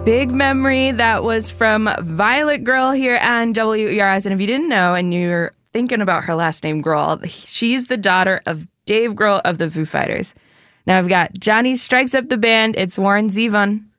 big memory that was from Violet Girl here on WERS. And if you didn't know and you're thinking about her last name, Grohl, she's the daughter of Dave Grohl of the Foo Fighters. Now I've got Johnny Strikes Up the Band. It's Warren Zevon.